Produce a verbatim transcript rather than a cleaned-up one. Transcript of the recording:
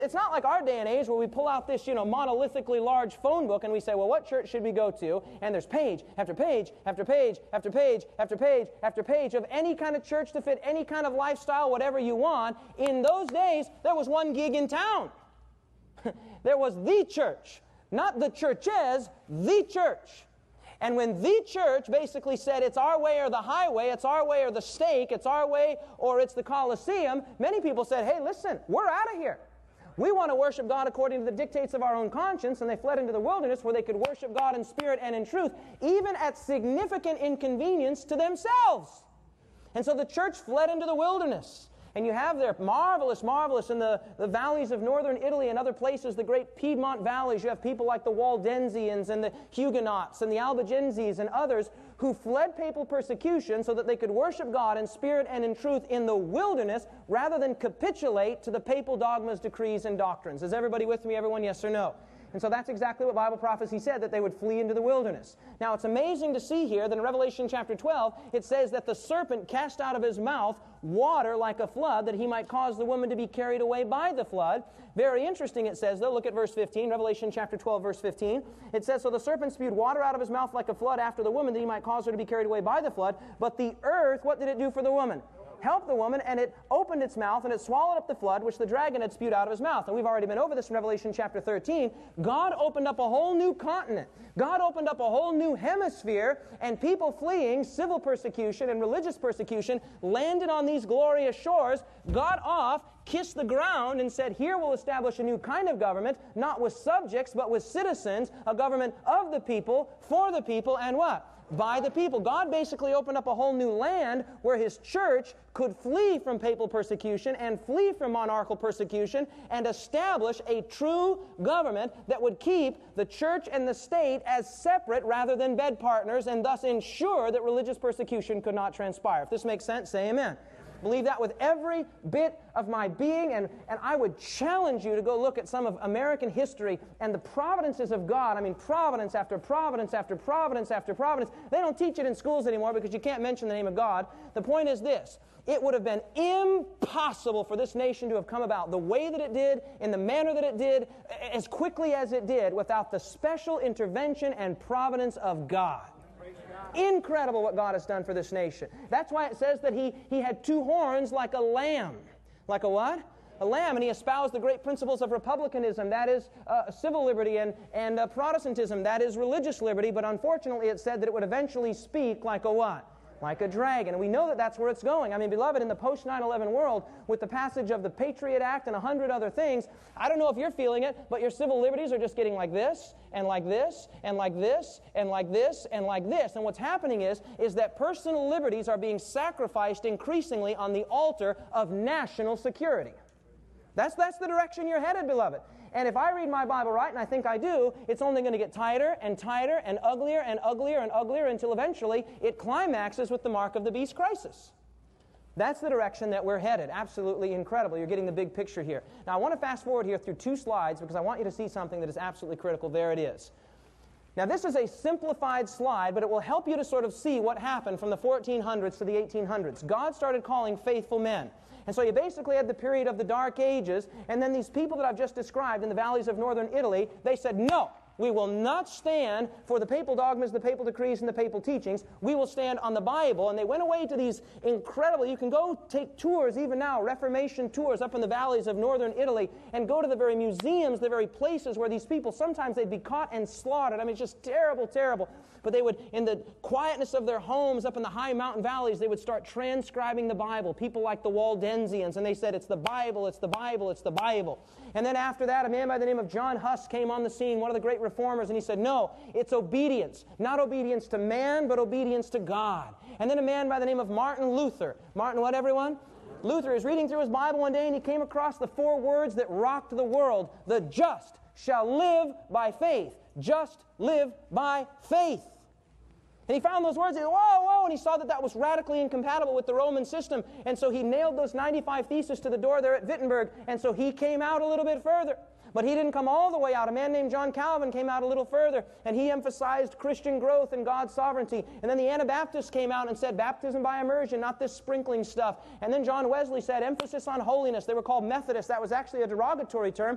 It's not like our day and age where we pull out this, you know, monolithically large phone book and we say, well, what church should we go to? And there's page after page after page after page after page after page of any kind of church to fit any kind of lifestyle, whatever you want. In those days, there was one gig in town. There was the church. Not the churches, the church. And when the church basically said it's our way or the highway, it's our way or the stake, it's our way or it's the Colosseum, many people said, hey, listen, we're out of here. We want to worship God according to the dictates of our own conscience, and they fled into the wilderness where they could worship God in spirit and in truth, even at significant inconvenience to themselves. And so the church fled into the wilderness. And you have there, marvelous, marvelous, in the, the valleys of northern Italy and other places, the great Piedmont valleys, you have people like the Waldensians and the Huguenots and the Albigenses and others who fled papal persecution so that they could worship God in spirit and in truth in the wilderness rather than capitulate to the papal dogmas, decrees, and doctrines. Is everybody with me, everyone? Yes or no? And so that's exactly what Bible prophecy said, that they would flee into the wilderness. Now, it's amazing to see here that in Revelation chapter twelve, it says that the serpent cast out of his mouth water like a flood, that he might cause the woman to be carried away by the flood. Very interesting, it says, though. Look at verse fifteen, Revelation chapter twelve, verse fifteen. It says, so the serpent spewed water out of his mouth like a flood after the woman, that he might cause her to be carried away by the flood. But the earth, what did it do for the woman? Helped the woman, and it opened its mouth, and it swallowed up the flood, which the dragon had spewed out of his mouth. And we've already been over this in Revelation chapter thirteen. God opened up a whole new continent. God opened up a whole new hemisphere, and people fleeing civil persecution and religious persecution landed on these glorious shores, got off, kissed the ground, and said, here we'll establish a new kind of government, not with subjects, but with citizens, a government of the people, for the people, and what? By the people. God basically opened up a whole new land where His church could flee from papal persecution and flee from monarchical persecution and establish a true government that would keep the church and the state as separate rather than bed partners, and thus ensure that religious persecution could not transpire. If this makes sense, say amen. Believe that with every bit of my being, and, and I would challenge you to go look at some of American history and the providences of God. I mean, providence after providence after providence after providence. They don't teach it in schools anymore because you can't mention the name of God. The point is this: it would have been impossible for this nation to have come about the way that it did, in the manner that it did, as quickly as it did, without the special intervention and providence of God. Incredible what God has done for this nation. That's why it says that he, he had two horns like a lamb. Like a what? A lamb. And he espoused the great principles of republicanism, that is uh, civil liberty, and, and uh, Protestantism, that is religious liberty. But unfortunately it said that it would eventually speak like a what? Like a dragon. And we know that that's where it's going. I mean, beloved, in the post nine eleven world, with the passage of the Patriot Act and a hundred other things, I don't know if you're feeling it, but your civil liberties are just getting like this, and like this, and like this, and like this, and like this. And what's happening is, is that personal liberties are being sacrificed increasingly on the altar of national security. That's, that's the direction you're headed, beloved. And if I read my Bible right, and I think I do, it's only going to get tighter and tighter and uglier and uglier and uglier until eventually it climaxes with the mark of the beast crisis. That's the direction that we're headed. Absolutely incredible. You're getting the big picture here. Now, I want to fast forward here through two slides because I want you to see something that is absolutely critical. There it is. Now, this is a simplified slide, but it will help you to sort of see what happened from the fourteen hundreds to the eighteen hundreds. God started calling faithful men. And so you basically had the period of the Dark Ages, and then these people that I've just described in the valleys of northern Italy, they said, no, we will not stand for the papal dogmas, the papal decrees, and the papal teachings. We will stand on the Bible. And they went away to these incredible, you can go take tours even now, Reformation tours up in the valleys of northern Italy, and go to the very museums, the very places where these people, sometimes they'd be caught and slaughtered. I mean, it's just terrible, terrible. But they would, in the quietness of their homes up in the high mountain valleys, they would start transcribing the Bible. People like the Waldensians, and they said, it's the Bible, it's the Bible, it's the Bible. And then after that, a man by the name of John Huss came on the scene, one of the great reformers, and he said, no, it's obedience. Not obedience to man, but obedience to God. And then a man by the name of Martin Luther. Martin what, everyone? Luther is reading through his Bible one day, and he came across the four words that rocked the world. The just shall live by faith. Just live by faith. And he found those words, and he said, whoa, whoa, and he saw that that was radically incompatible with the Roman system. And so he nailed those ninety-five theses to the door there at Wittenberg, and so he came out a little bit further. But he didn't come all the way out. A man named John Calvin came out a little further, and he emphasized Christian growth and God's sovereignty. And then the Anabaptists came out and said baptism by immersion, not this sprinkling stuff. And then John Wesley said emphasis on holiness. They were called Methodists. That was actually a derogatory term